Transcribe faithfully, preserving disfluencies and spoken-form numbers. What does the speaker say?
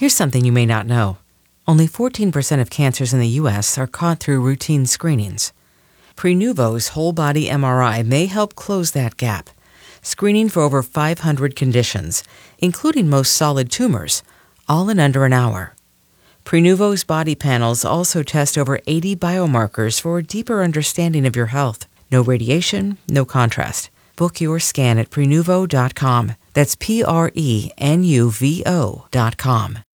Here's something you may not know. Only fourteen percent of cancers in the U S are caught through routine screenings. Prenuvo's whole-body M R I may help close that gap, screening for over five hundred conditions, including most solid tumors, all in under an hour. Prenuvo's body panels also test over eighty biomarkers for a deeper understanding of your health. No radiation, no contrast. Book your scan at Prenuvo dot com. That's P R E N U V O dot com.